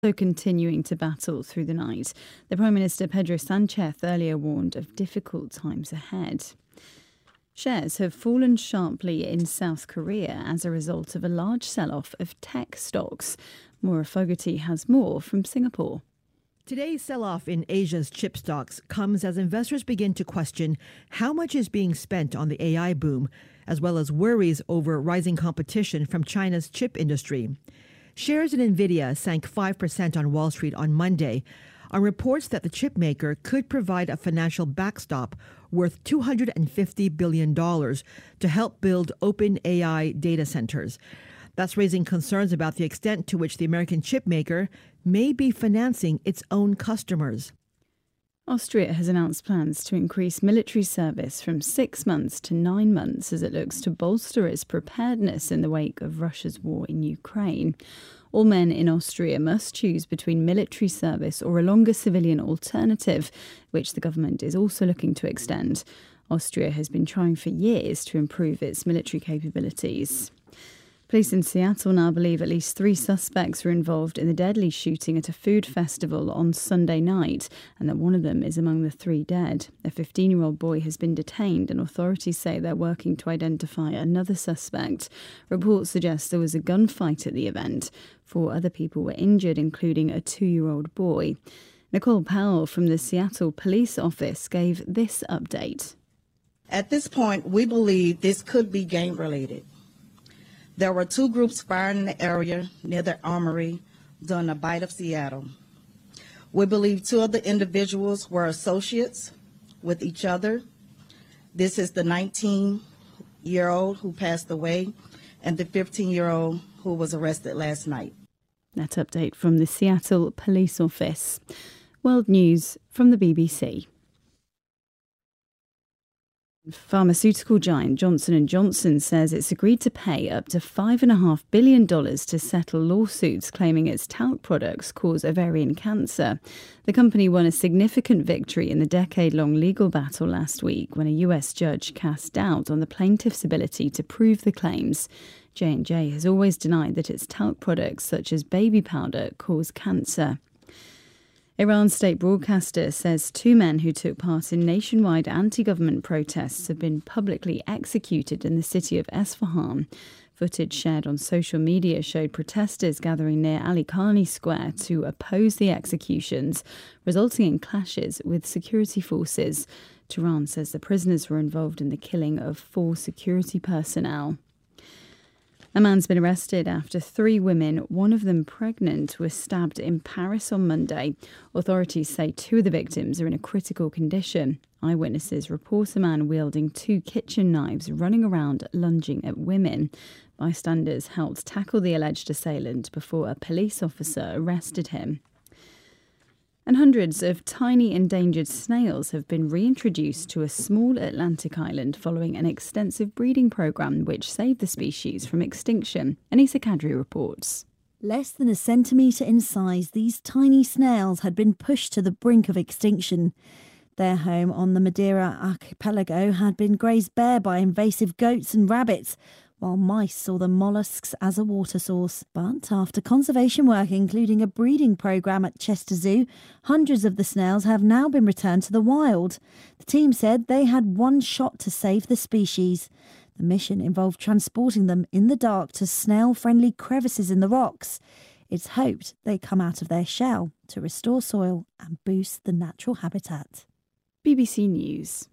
continuing to battle through the night. The Prime Minister Pedro Sanchez earlier warned of difficult times ahead. Shares have fallen sharply in South Korea as a result of a large sell-off of tech stocks. Maura Fogarty has more from Singapore. Today's sell-off in Asia's chip stocks comes as investors begin to question how much is being spent on the AI boom, as well as worries over rising competition from China's chip industry. Shares in Nvidia sank 5% on Wall Street on Monday on reports that the chip maker could provide a financial backstop worth $250 billion to help build open AI data centers. That's raising concerns about the extent to which the American chip maker may be financing its own customers. Austria has announced plans to increase military service from 6 months to 9 months as it looks to bolster its preparedness in the wake of Russia's war in Ukraine. All men in Austria must choose between military service or a longer civilian alternative, which the government is also looking to extend. Austria has been trying for years to improve its military capabilities. Police in Seattle now believe at least 3 suspects were involved in the deadly shooting at a food festival on Sunday night, and that one of them is among the 3 dead. A 15-year-old boy has been detained, and authorities say they're working to identify another suspect. Reports suggest there was a gunfight at the event. 4 other people were injured, including a 2-year-old boy. Nicole Powell from the Seattle Police Office gave this update. At this point, we believe this could be gang-related. There were 2 groups firing in the area near the armory during the Bite of Seattle. We believe 2 of the individuals were associates with each other. This is the 19-year-old who passed away and the 15-year-old who was arrested last night. That update from the Seattle Police Office. World News from the BBC. Pharmaceutical giant Johnson & Johnson says it's agreed to pay up to $5.5 billion to settle lawsuits claiming its talc products cause ovarian cancer. The company won a significant victory in the decade-long legal battle last week when a US judge cast doubt on the plaintiff's ability to prove the claims. J&J has always denied that its talc products, such as baby powder, cause cancer. Iran's state broadcaster says 2 men who took part in nationwide anti-government protests have been publicly executed in the city of Esfahan. Footage shared on social media showed protesters gathering near Ali Khani Square to oppose the executions, resulting in clashes with security forces. Tehran says the prisoners were involved in the killing of 4 security personnel. A man's been arrested after 3 women, one of them pregnant, were stabbed in Paris on Monday. Authorities say 2 of the victims are in a critical condition. Eyewitnesses report a man wielding 2 kitchen knives running around lunging at women. Bystanders helped tackle the alleged assailant before a police officer arrested him. And hundreds of tiny endangered snails have been reintroduced to a small Atlantic island following an extensive breeding programme which saved the species from extinction. Anissa Kadri reports. Less than a centimetre in size, these tiny snails had been pushed to the brink of extinction. Their home on the Madeira archipelago had been grazed bare by invasive goats and rabbits, while mice saw the molluscs as a water source. But after conservation work, including a breeding programme at Chester Zoo, hundreds of the snails have now been returned to the wild. The team said they had one shot to save the species. The mission involved transporting them in the dark to snail-friendly crevices in the rocks. It's hoped they come out of their shell to restore soil and boost the natural habitat. BBC News.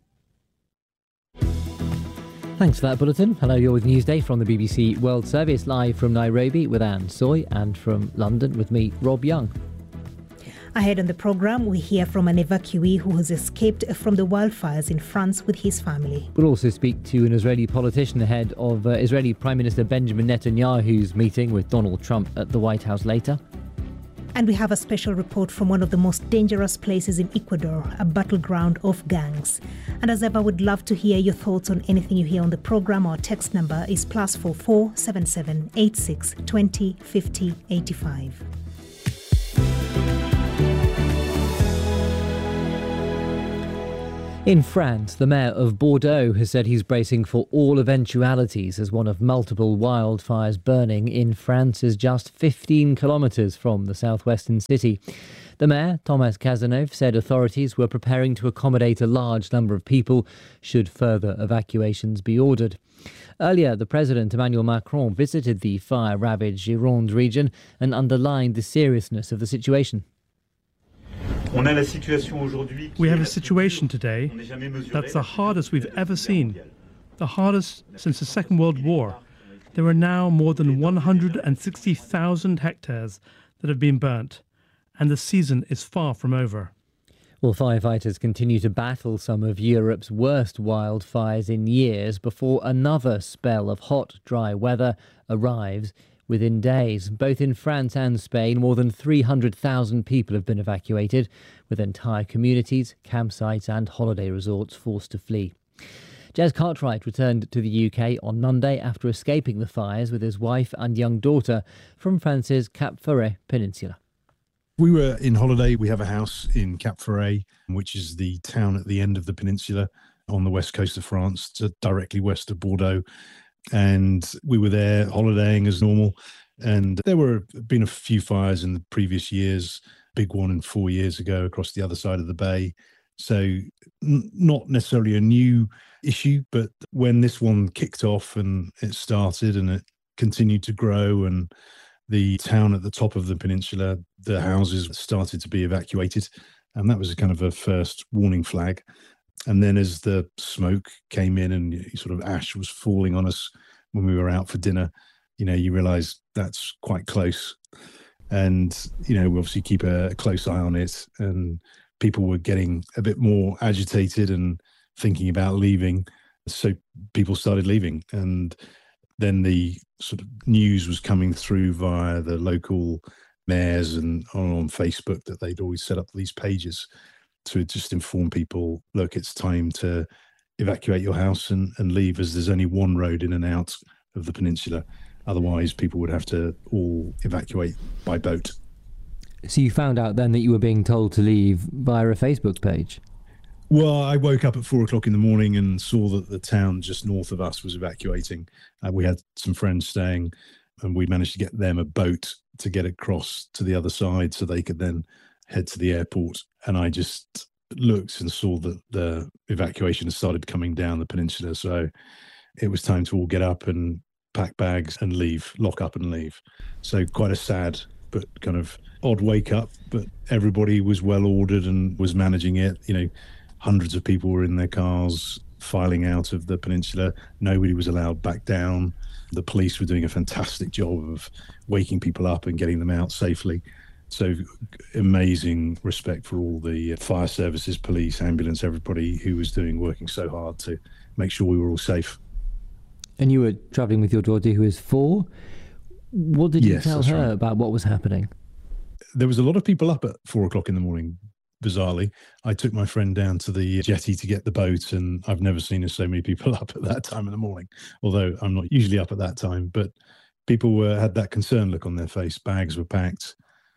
Thanks for that bulletin. Hello, you're with Newsday from the BBC World Service, live from Nairobi with Anne Soy, and from London with me, Rob Young. Ahead on the programme, we hear from an evacuee who has escaped from the wildfires in France with his family. We'll also speak to an Israeli politician ahead of Israeli Prime Minister Benjamin Netanyahu's meeting with Donald Trump at the White House later. And we have a special report from one of the most dangerous places in Ecuador, a battleground of gangs. And as ever, we'd love to hear your thoughts on anything you hear on the programme. Our text number is +44 77 86 20 50 85. In France, the mayor of Bordeaux has said he's bracing for all eventualities as one of multiple wildfires burning in France's just 15 kilometres from the southwestern city. The mayor, Thomas Cazeneuve, said authorities were preparing to accommodate a large number of people should further evacuations be ordered. Earlier, the President Emmanuel Macron visited the fire-ravaged Gironde region and underlined the seriousness of the situation. We have a situation today that's the hardest we've ever seen, the hardest since the Second World War. There are now more than 160,000 hectares that have been burnt, and the season is far from over. Well, firefighters continue to battle some of Europe's worst wildfires in years before another spell of hot, dry weather arrives within days. Both in France and Spain, more than 300,000 people have been evacuated, with entire communities, campsites and holiday resorts forced to flee. Jez Cartwright returned to the UK on Monday after escaping the fires with his wife and young daughter from France's Cap Ferret Peninsula. We were in holiday. We have a house in Cap Ferret, which is the town at the end of the peninsula on the west coast of France, directly west of Bordeaux. And we were there holidaying as normal. And there been a few fires in the previous years, big one in 4 years ago across the other side of the bay. So not necessarily a new issue, but when this one kicked off and it started and it continued to grow, and the town at the top of the peninsula, the houses started to be evacuated. And that was a kind of a first warning flag. And then as the smoke came in and sort of ash was falling on us when we were out for dinner, you realise that's quite close. And, we obviously keep a close eye on it. And people were getting a bit more agitated and thinking about leaving. So people started leaving. And then the sort of news was coming through via the local mayors and on Facebook that they'd always set up these pages to just inform people, look, it's time to evacuate your house and leave, as there's only one road in and out of the peninsula. Otherwise, people would have to all evacuate by boat. So you found out then that you were being told to leave via a Facebook page? Well, I woke up at 4 o'clock in the morning and saw that the town just north of us was evacuating. We had some friends staying, and we managed to get them a boat to get across to the other side so they could then head to the airport. And I just looked and saw that the evacuation had started coming down the peninsula. So it was time to all get up and pack bags and leave, lock up and leave. So quite a sad but kind of odd wake up, but everybody was well ordered and was managing it. Hundreds of people were in their cars filing out of the peninsula. Nobody was allowed back down. The police were doing a fantastic job of waking people up and getting them out safely. So amazing respect for all the fire services, police, ambulance, everybody who was working so hard to make sure we were all safe. And you were travelling with your daughter who is 4. What did you tell her about what was happening? There was a lot of people up at 4 o'clock in the morning, bizarrely. I took my friend down to the jetty to get the boat, and I've never seen so many people up at that time in the morning, although I'm not usually up at that time. But people had that concerned look on their face. Bags were packed,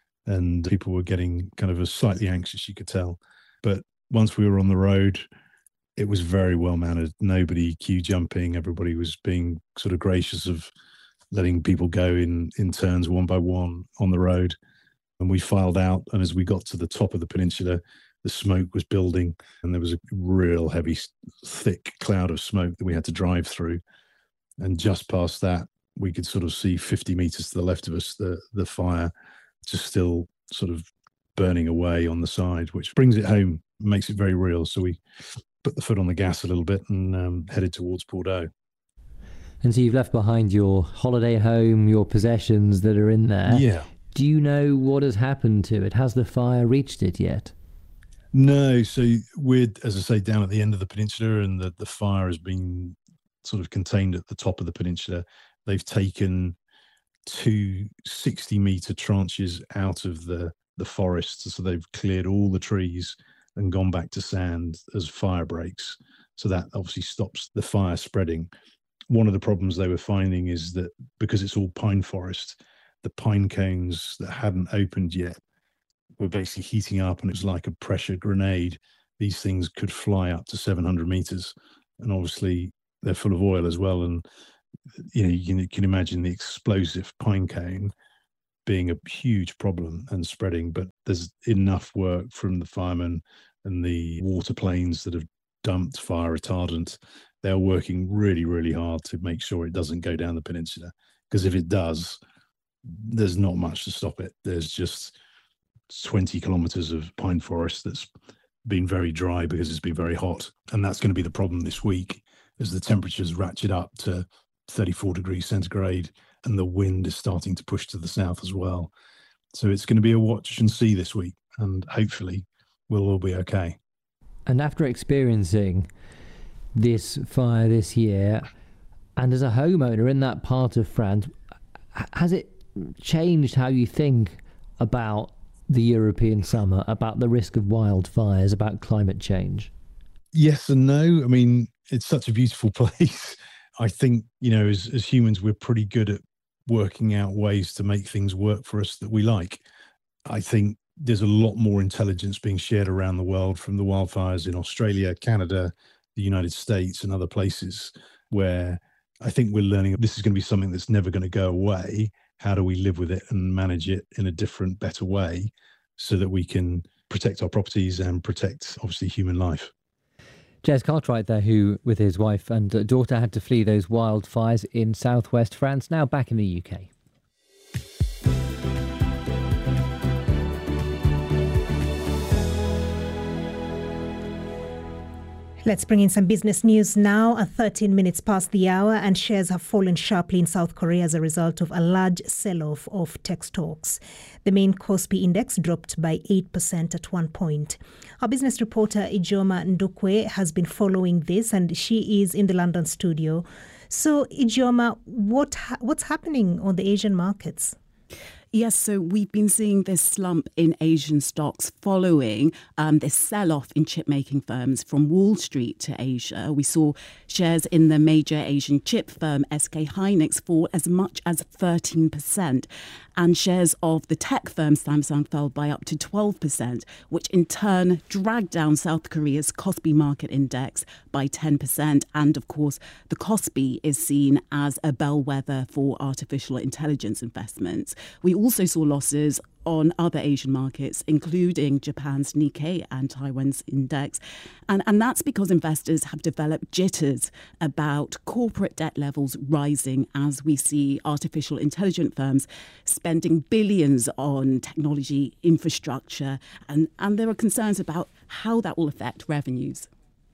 and people were getting kind of slightly anxious, you could tell. But once we were on the road, it was very well mannered. Nobody queue jumping. Everybody was being sort of gracious of letting people go in turns one by one on the road. And we filed out. And as we got to the top of the peninsula, the smoke was building, and there was a real heavy, thick cloud of smoke that we had to drive through. And just past that, we could sort of see 50 meters to the left of us, the fire just still sort of burning away on the side, which brings it home, makes it very real. So we put the foot on the gas a little bit and headed towards Bordeaux. And so you've left behind your holiday home, your possessions that are in there. Yeah. Do you know what has happened to it? Has the fire reached it yet? No. So we're, as I say, down at the end of the peninsula, and the fire has been sort of contained at the top of the peninsula. They've taken 2 60-meter tranches out of the forest. So they've cleared all the trees and gone back to sand as fire breaks. So that obviously stops the fire spreading. One of the problems they were finding is that because it's all pine forest, the pine cones that hadn't opened yet were basically heating up, and it was like a pressure grenade. these things could fly up to 700 meters. And obviously they're full of oil as well. And, you can imagine the explosive pine cone being a huge problem and spreading, but there's enough work from the firemen and the water planes that have dumped fire retardant. They're working really, really hard to make sure it doesn't go down the peninsula, because if it does, there's not much to stop it. There's just 20 kilometers of pine forest that's been very dry because it's been very hot. And that's going to be the problem this week as the temperatures ratchet up to 34 degrees centigrade and the wind is starting to push to the south as well. So it's going to be a watch and see this week, and hopefully we'll all be okay. And after experiencing this fire this year, and as a homeowner in that part of France, has it changed how you think about the European summer, about the risk of wildfires, about climate change? Yes and no. I mean, it's such a beautiful place. I think, as humans, we're pretty good at working out ways to make things work for us that we like. I think there's a lot more intelligence being shared around the world from the wildfires in Australia, Canada, the United States and other places, where I think we're learning this is going to be something that's never going to go away. How do we live with it and manage it in a different, better way so that we can protect our properties and protect, obviously, human life? Jez Cartwright there, who with his wife and daughter had to flee those wildfires in southwest France, now back in the UK. Let's bring in some business news now. At 13 minutes past the hour, and shares have fallen sharply in South Korea as a result of a large sell-off of tech stocks. The main Kospi index dropped by 8% at one point. Our business reporter Ijoma Ndukwe has been following this, and she is in the London studio. So, Ijoma, what's happening on the Asian markets? Yes, so we've been seeing this slump in Asian stocks following this sell-off in chip-making firms from Wall Street to Asia. We saw shares in the major Asian chip firm SK Hynix fall as much as 13%. And shares of the tech firm Samsung fell by up to 12%, which in turn dragged down South Korea's Kospi market index by 10%. And of course, the Kospi is seen as a bellwether for artificial intelligence investments. We also saw losses on other Asian markets, including Japan's Nikkei and Taiwan's index. And that's because investors have developed jitters about corporate debt levels rising as we see artificial intelligence firms spending billions on technology infrastructure. And there are concerns about how that will affect revenues.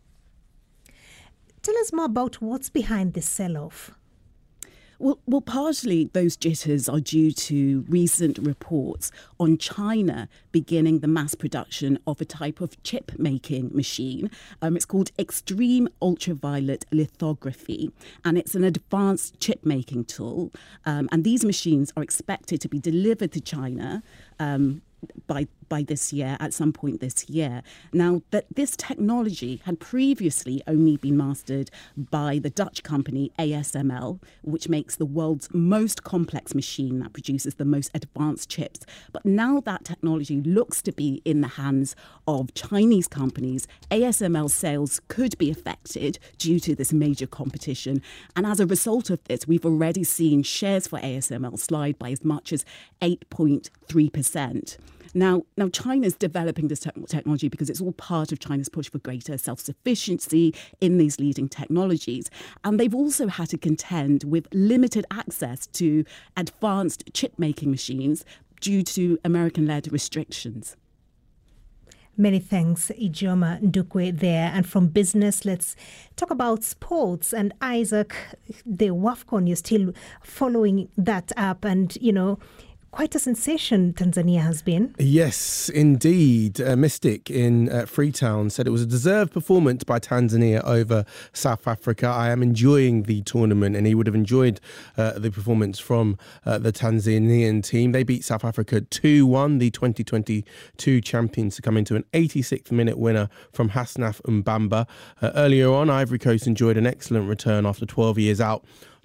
Tell us more about what's behind this sell-off. Well, partially those jitters are due to recent reports on China beginning the mass production of a type of chip-making machine. It's called extreme ultraviolet lithography, and it's an advanced chip-making tool. And these machines are expected to be delivered to China by this year, at some point this year. Now, that this technology had previously only been mastered by the Dutch company ASML, which makes the world's most complex machine that produces the most advanced chips. But now that technology looks to be in the hands of Chinese companies, ASML sales could be affected due to this major competition. And as a result of this, we've already seen shares for ASML slide by as much as 8.3%. Now China's developing this technology because it's all part of China's push for greater self-sufficiency in these leading technologies. And they've also had to contend with limited access to advanced chip-making machines due to American-led restrictions. Many thanks, Ijoma Ndukwe there. And from business, let's talk about sports. And Isaac, the WAFCON, you're still following that up. And, quite a sensation Tanzania has been. Yes, indeed. Mystic in Freetown said it was a deserved performance by Tanzania over South Africa. I am enjoying the tournament, and he would have enjoyed the performance from the Tanzanian team. They beat South Africa 2-1, the 2022 champions, to come into an 86th minute winner from Hasnaf Mbamba. Earlier on, Ivory Coast enjoyed an excellent return after 12 years out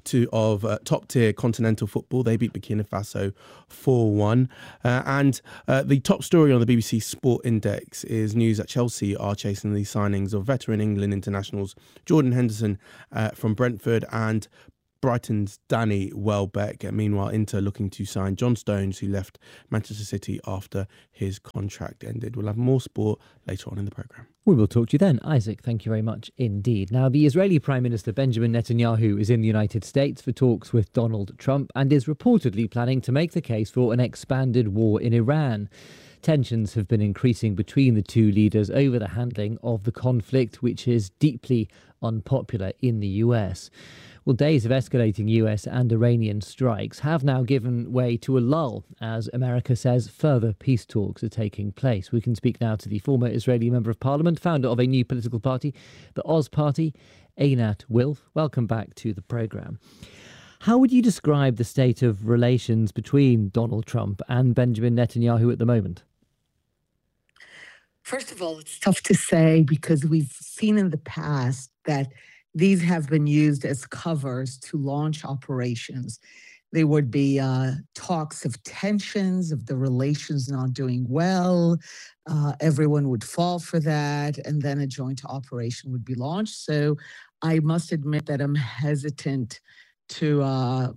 of top-tier continental football. They beat Burkina Faso 4-1. And the top story on the BBC Sport Index is news that Chelsea are chasing the signings of veteran England internationals Jordan Henderson from Brentford and Brighton's Danny Welbeck. Meanwhile, Inter looking to sign John Stones, who left Manchester City after his contract ended. We'll have more sport later on in the programme. We will talk to you then. Isaac, thank you very much indeed. Now, the Israeli Prime Minister Benjamin Netanyahu is in the United States for talks with Donald Trump and is reportedly planning to make the case for an expanded war in Iran. Tensions have been increasing between the two leaders over the handling of the conflict, which is deeply unpopular in the US. Well, days of escalating US and Iranian strikes have now given way to a lull as America says further peace talks are taking place. We can speak now to the former Israeli Member of Parliament, founder of a new political party, the Oz Party, Einat Wilf. Welcome back to the programme. How would you describe the state of relations between Donald Trump and Benjamin Netanyahu at the moment? First of all, it's tough to say because we've seen in the past that these have been used as covers to launch operations. There would be talks of tensions, of the relations not doing well. Everyone would fall for that, and then a joint operation would be launched. So I must admit that I'm hesitant to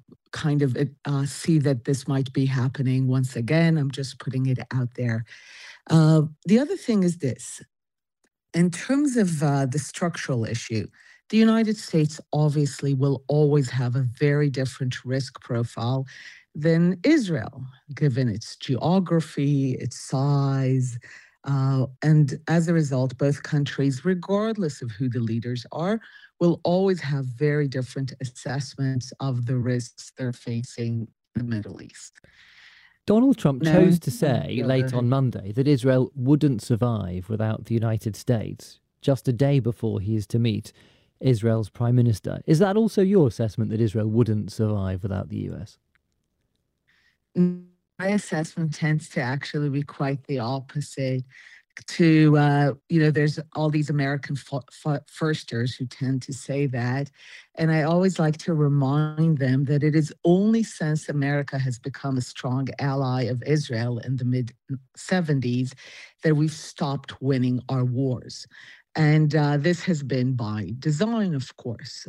see that this might be happening once again. I'm just putting it out there. The other thing is this. In terms of the structural issue, the United States obviously will always have a very different risk profile than Israel, given its geography, its size. And as a result, both countries, regardless of who the leaders are, will always have very different assessments of the risks they're facing in the Middle East. Donald Trump chose to say late on Monday that Israel wouldn't survive without the United States, just a day before he is to meet Israel's Prime Minister. Is that also your assessment, that Israel wouldn't survive without the US? My assessment tends to actually be quite the opposite. There's all these American firsters who tend to say that. And I always like to remind them that it is only since America has become a strong ally of Israel in the mid-70s that we've stopped winning our wars. And this has been by design, of course.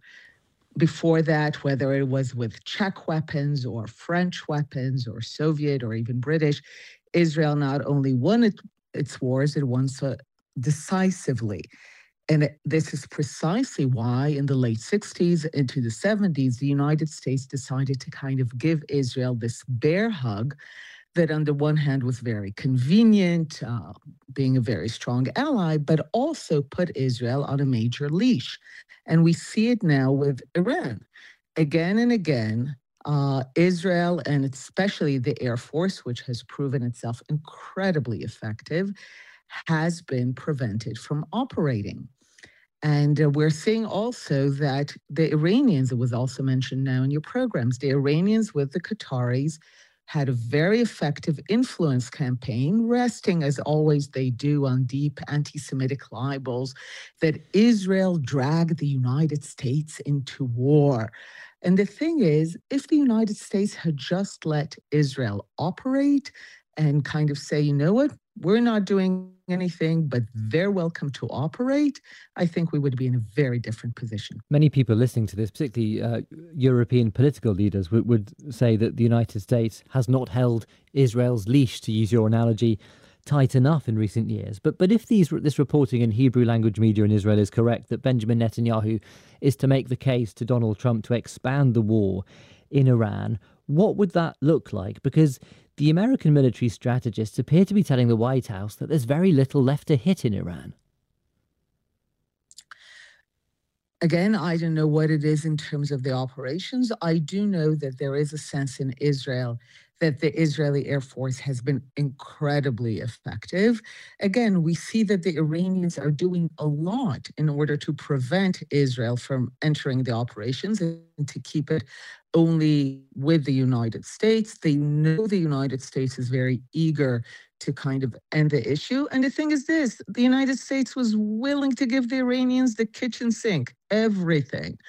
Before that, whether it was with Czech weapons or French weapons or Soviet or even British, Israel not only won its wars, it won so decisively. And this is precisely why in the late 60s into the 70s, the United States decided to kind of give Israel this bear hug that on the one hand was very convenient, being a very strong ally, but also put Israel on a major leash. And we see it now with Iran. Again and again, Israel, and especially the Air Force, which has proven itself incredibly effective, has been prevented from operating. And we're seeing also that the Iranians, it was also mentioned now in your programs, the Iranians with the Qataris had a very effective influence campaign, resting as always they do on deep anti-Semitic libels, that Israel dragged the United States into war. And the thing is, if the United States had just let Israel operate and kind of say, you know what, we're not doing anything, but they're welcome to operate, I think we would be in a very different position. Many people listening to this, particularly European political leaders, would say that the United States has not held Israel's leash, to use your analogy, tight enough in recent years. But if this reporting in Hebrew language media in Israel is correct, that Benjamin Netanyahu is to make the case to Donald Trump to expand the war in Iran, what would that look like? Because the American military strategists appear to be telling the White House that there's very little left to hit in Iran. Again, I don't know what it is in terms of the operations. I do know that there is a sense in Israel that the Israeli Air Force has been incredibly effective. Again, we see that the Iranians are doing a lot in order to prevent Israel from entering the operations and to keep it only with the United States. They know the United States is very eager to kind of end the issue. And the thing is this, the United States was willing to give the Iranians the kitchen sink, everything.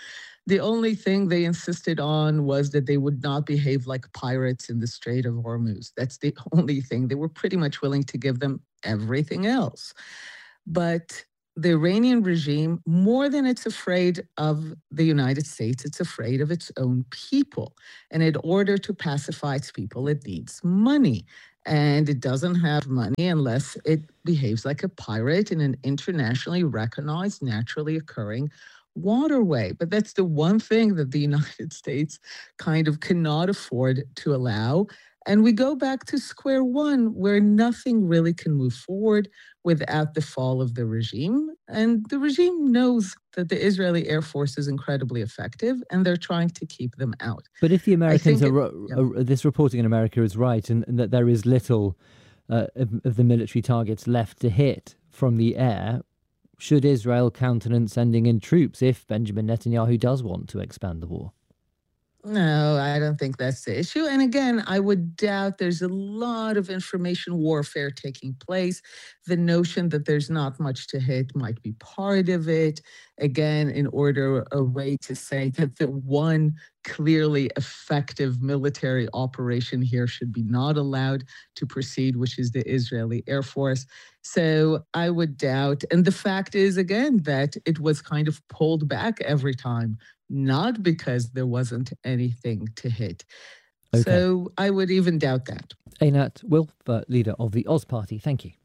The only thing they insisted on was that they would not behave like pirates in the Strait of Hormuz. That's the only thing. They were pretty much willing to give them everything else. But the Iranian regime, more than it's afraid of the United States, it's afraid of its own people. And in order to pacify its people, it needs money. And it doesn't have money unless it behaves like a pirate in an internationally recognized, naturally occurring waterway. But that's the one thing that the United States kind of cannot afford to allow. And we go back to square one, where nothing really can move forward without the fall of the regime. And the regime knows that the Israeli Air Force is incredibly effective, and they're trying to keep them out. But if the Americans this reporting in America is right, and that there is little of the military targets left to hit from the air, should Israel countenance sending in troops if Benjamin Netanyahu does want to expand the war? No, I don't think that's the issue. And again, I would doubt there's a lot of information warfare taking place. The notion that there's not much to hit might be part of it. Again, in order a way to say that the one clearly effective military operation here should be not allowed to proceed, which is the Israeli Air Force. So I would doubt. And the fact is, again, that it was kind of pulled back every time, not because there wasn't anything to hit. Okay. So I would even doubt that. Einat Wilf, leader of the Oz Party, thank you.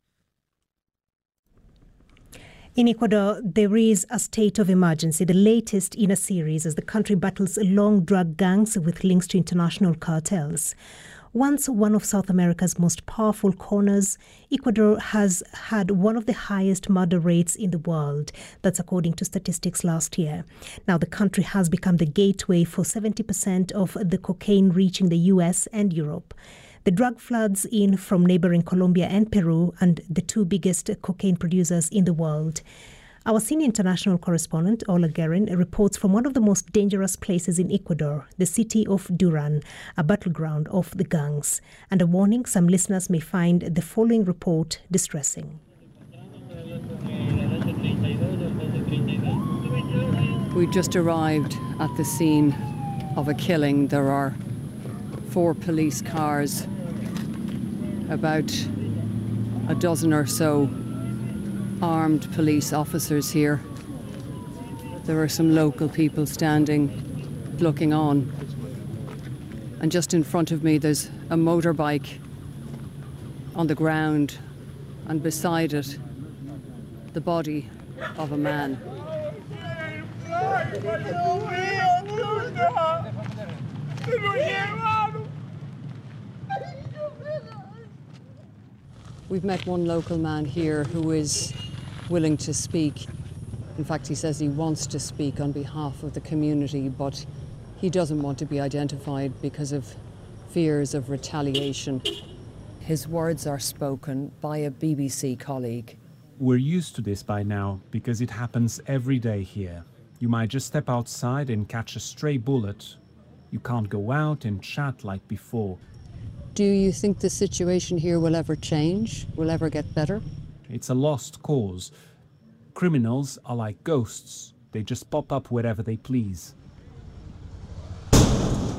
In Ecuador, there is a state of emergency, the latest in a series as the country battles long drug gangs with links to international cartels. Once one of South America's most powerful corners, Ecuador has had one of the highest murder rates in the world. That's according to statistics last year. Now, the country has become the gateway for 70% of the cocaine reaching the US and Europe. The drug floods in from neighboring Colombia and Peru, and the two biggest cocaine producers in the world. Our senior international correspondent, Ola Guerin, reports from one of the most dangerous places in Ecuador, the city of Duran, a battleground of the gangs. And a warning, some listeners may find the following report distressing. We just arrived at the scene of a killing. There are 4 police cars, about a dozen or so armed police officers here. There are some local people standing, looking on. And just in front of me, there's a motorbike on the ground, and beside it, the body of a man. We've met one local man here who is willing to speak. In fact, he says he wants to speak on behalf of the community, but he doesn't want to be identified because of fears of retaliation. His words are spoken by a BBC colleague. We're used to this by now because it happens every day here. You might just step outside and catch a stray bullet. You can't go out and chat like before. Do you think the situation here will ever change? Will ever get better? It's a lost cause. Criminals are like ghosts. They just pop up wherever they please. The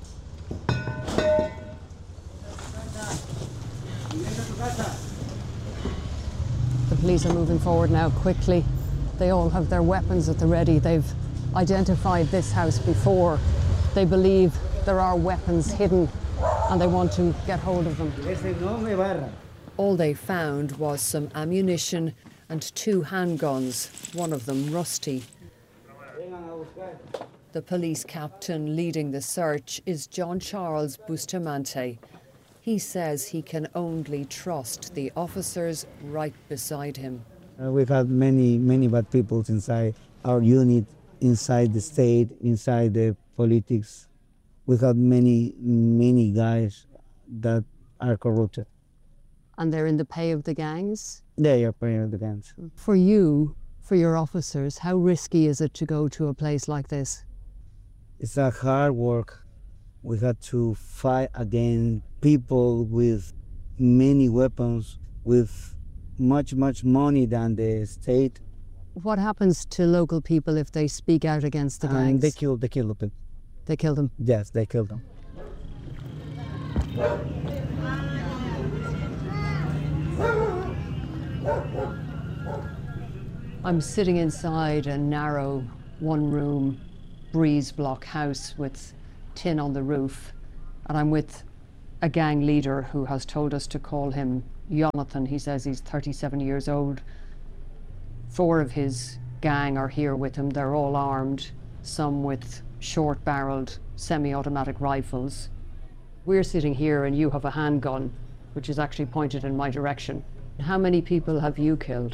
police are moving forward now quickly. They all have their weapons at the ready. They've identified this house before. They believe there are weapons hidden, and they want to get hold of them. All they found was some ammunition and 2 handguns, one of them rusty. The police captain leading the search is John Charles Bustamante. He says he can only trust the officers right beside him. We've had many bad people inside our unit, inside the state, inside the politics. We've had many guys that are corrupted. And they're in the pay of the gangs? They are paying the gangs. For you, for your officers, how risky is it to go to a place like this? It's a hard work. We had to fight against people with many weapons, with much money than the state What happens to local people if they speak out against the gangs? They kill the people. They kill them? Yes, they kill them. I'm sitting inside a narrow, one-room, breeze-block house with tin on the roof, and I'm with a gang leader who has told us to call him Jonathan. He says he's 37 years old. 4 of his gang are here with him. They're all armed, some with short-barreled semi-automatic rifles. We're sitting here and you have a handgun, which is actually pointed in my direction. How many people have you killed?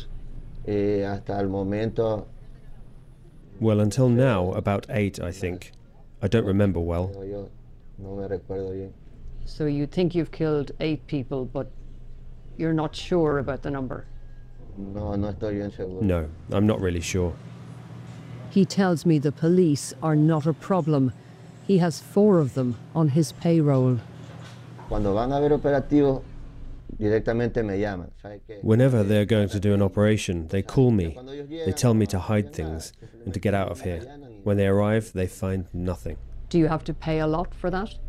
Well, until now, about 8, I think. I don't remember well. So you think you've killed 8 people, but you're not sure about the number? No, I'm not really sure. He tells me the police are not a problem. He has 4 of them on his payroll. Whenever they're going to do an operation, they call me. They tell me to hide things and to get out of here. When they arrive, they find nothing. Do you have to pay a lot for that?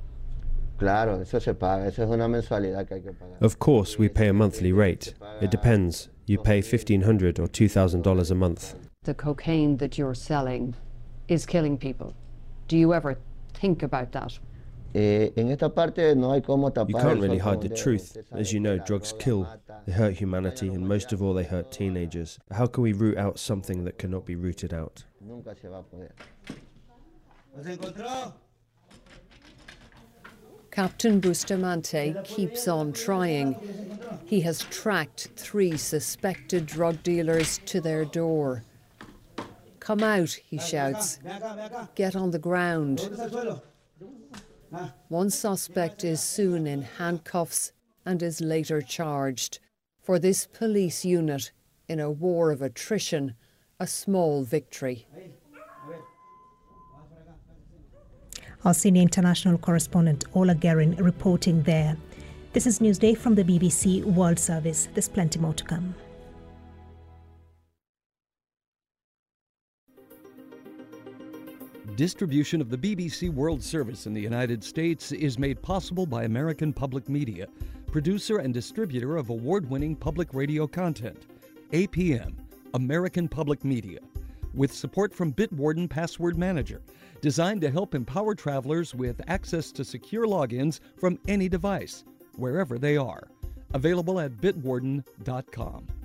Of course, we pay a monthly rate. It depends. You pay $1,500 or $2,000 a month. The cocaine that you're selling is killing people. Do you ever think about that? You can't really hide the truth. As you know, drugs kill. They hurt humanity, and most of all, they hurt teenagers. How can we root out something that cannot be rooted out? Captain Bustamante keeps on trying. He has tracked 3 suspected drug dealers to their door. Come out, he shouts. Get on the ground. One suspect is soon in handcuffs and is later charged. For this police unit, in a war of attrition, a small victory. Our senior international correspondent Ola Guerin reporting there. This is Newsday from the BBC World Service. There's plenty more to come. Distribution of the BBC World Service in the United States is made possible by American Public Media, producer and distributor of award-winning public radio content. APM, American Public Media, with support from Bitwarden Password Manager, designed to help empower travelers with access to secure logins from any device, wherever they are. Available at bitwarden.com.